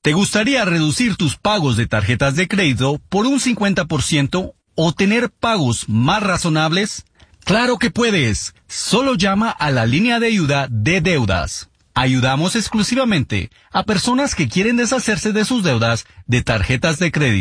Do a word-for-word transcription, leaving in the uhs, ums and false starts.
¿Te gustaría reducir tus pagos de tarjetas de crédito por un cincuenta por ciento o tener pagos más razonables? ¡Claro que puedes! Solo llama a la línea de ayuda de deudas. Ayudamos exclusivamente a personas que quieren deshacerse de sus deudas de tarjetas de crédito.